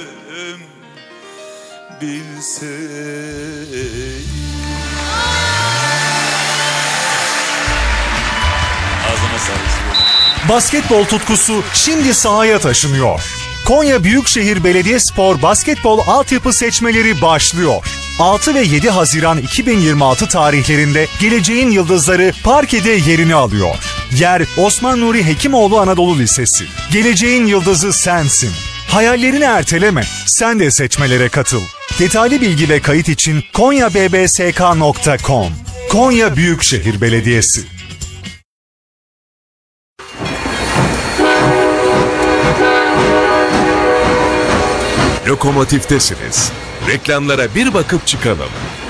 bilseydim. Ağzına sağlık. Basketbol tutkusu şimdi sahaya taşınıyor. Konya Büyükşehir Belediyespor Basketbol Altyapı seçmeleri başlıyor. 6 ve 7 Haziran 2026 tarihlerinde geleceğin yıldızları parkede yerini alıyor. Yer Osman Nuri Hekimoğlu Anadolu Lisesi. Geleceğin yıldızı sensin. Hayallerini erteleme, sen de seçmelere katıl. Detaylı bilgi ve kayıt için konyabbsk.com. Konya Büyükşehir Belediyesi. Lokomotiftesiniz. Reklamlara bir bakıp çıkalım.